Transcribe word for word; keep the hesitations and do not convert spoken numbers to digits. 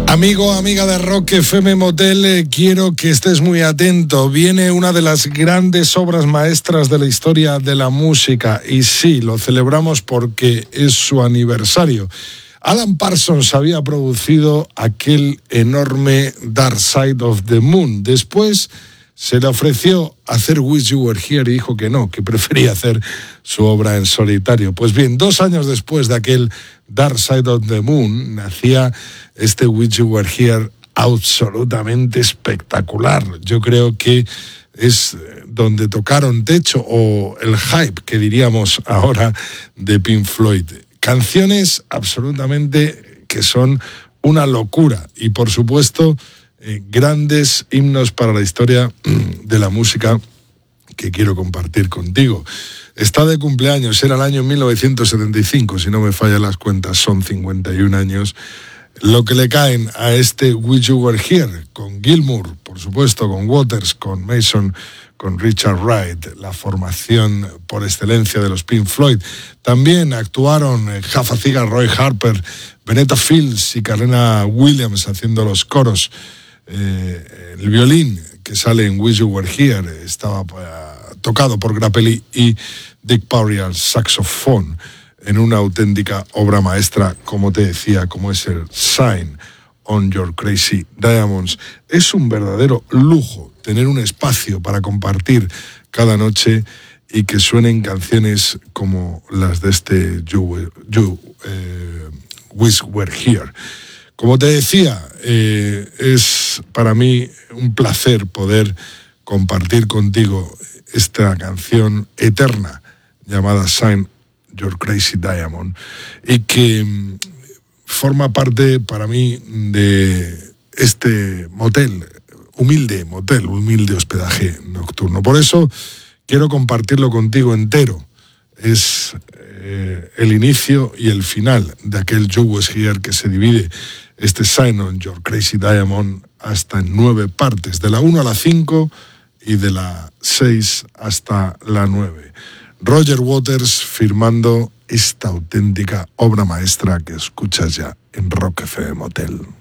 Amigo, amiga de Rock F M Motel, eh, quiero que estés muy atento. Viene una de las grandes obras maestras de la historia de la música y sí, lo celebramos porque es su aniversario. Alan Parsons había producido aquel enorme Dark Side of the Moon. Después se le ofreció hacer Wish You Were Here y dijo que no, que prefería hacer su obra en solitario. Pues bien, dos años después de aquel Dark Side of the Moon, nacía este Wish You Were Here absolutamente espectacular. Yo creo que es donde tocaron techo, o el hype, que diríamos ahora, de Pink Floyd. Canciones absolutamente que son una locura y, por supuesto, eh, grandes himnos para la historia de la música que quiero compartir contigo. Está de cumpleaños, era el año mil novecientos setenta y cinco, si no me fallan las cuentas, son cincuenta y un años. Lo que le caen a este Wish You Were Here, con Gilmour, por supuesto, con Waters, con Mason, con Richard Wright, la formación por excelencia de los Pink Floyd. También actuaron Jaffa Cigar, Roy Harper, Venetta Fields y Carolina Williams haciendo los coros. Eh, el violín que sale en Wish You Were Here estaba uh, tocado por Grappelli y Dick Parry al saxofón, en una auténtica obra maestra, como te decía, como es el Shine on Your Crazy Diamonds. Es un verdadero lujo tener un espacio para compartir cada noche y que suenen canciones como las de este You, you eh, Wish Were Here. Como te decía, eh, es para mí un placer poder compartir contigo esta canción eterna llamada Shine Your Crazy Diamond, y que forma parte para mí de este motel, humilde motel, humilde hospedaje nocturno. Por eso quiero compartirlo contigo entero. Es eh, el inicio y el final de aquel You Was Here, que se divide este Shine on Your Crazy Diamond hasta en nueve partes, de la uno a la cinco y de la seis hasta la nueve. Roger Waters firmando esta auténtica obra maestra que escuchas ya en Rock F M Motel.